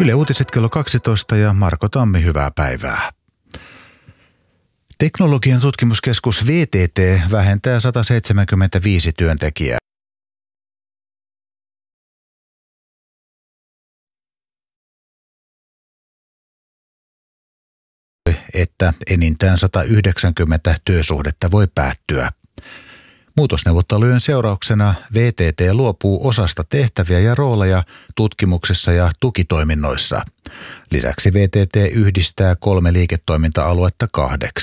Yle Uutiset kello 12 ja Marko Tammi, hyvää päivää. Teknologian tutkimuskeskus VTT vähentää 175 työntekijää. Että enintään 190 työsuhdetta voi päättyä. Muutosneuvottelujen seurauksena VTT luopuu osasta tehtäviä ja rooleja tutkimuksessa ja tukitoiminnoissa. Lisäksi VTT yhdistää 3 liiketoiminta-aluetta 2.